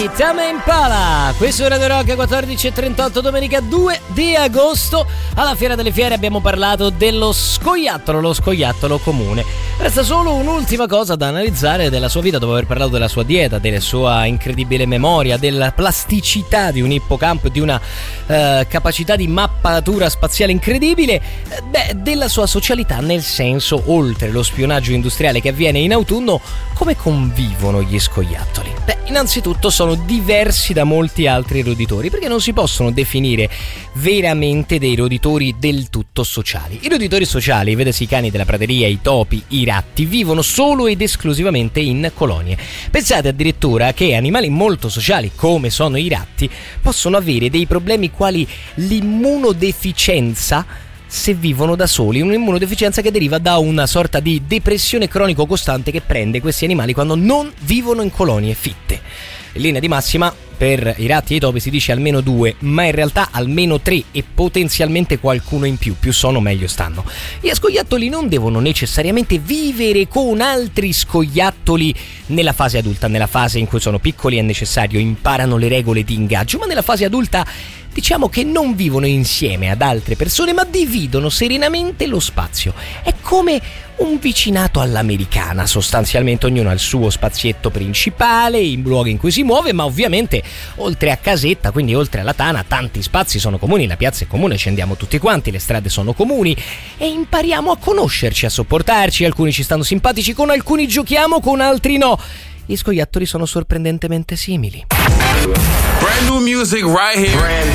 Tame Impala, questo è Radio Rock 14:38, domenica 2 di agosto. Alla Fiera delle Fiere abbiamo parlato dello scoiattolo, lo scoiattolo comune. Resta solo un'ultima cosa da analizzare della sua vita, dopo aver parlato della sua dieta, della sua incredibile memoria, della plasticità di un ippocampo e di una capacità di mappatura spaziale incredibile, della sua socialità, nel senso, oltre lo spionaggio industriale che avviene in autunno, come convivono gli scoiattoli? Innanzitutto sono diversi da molti altri roditori, perché non si possono definire veramente dei roditori del tutto sociali. I roditori sociali, vedesi i cani della prateria, i topi, i ratti, vivono solo ed esclusivamente in colonie. Pensate addirittura che animali molto sociali, come sono i ratti, possono avere dei problemi quali l'immunodeficienza se vivono da soli, un'immunodeficienza che deriva da una sorta di depressione cronico costante che prende questi animali quando non vivono in colonie fitte. In linea di massima, per i ratti e i topi si dice almeno 2, ma in realtà almeno 3 e potenzialmente qualcuno in più. Più sono, meglio stanno. Gli scoiattoli non devono necessariamente vivere con altri scoiattoli nella fase adulta. Nella fase in cui sono piccoli è necessario, imparano le regole di ingaggio, ma nella fase adulta diciamo che non vivono insieme ad altre persone, ma dividono serenamente lo spazio. È come un vicinato all'americana, sostanzialmente ognuno ha il suo spazietto principale, i luoghi in cui si muove, ma ovviamente oltre a casetta, quindi oltre alla tana, tanti spazi sono comuni, la piazza è comune, ci andiamo tutti quanti, le strade sono comuni e impariamo a conoscerci, a sopportarci, alcuni ci stanno simpatici, con alcuni giochiamo, con altri no. Gli scoiattoli sono sorprendentemente simili. Brand new music right here.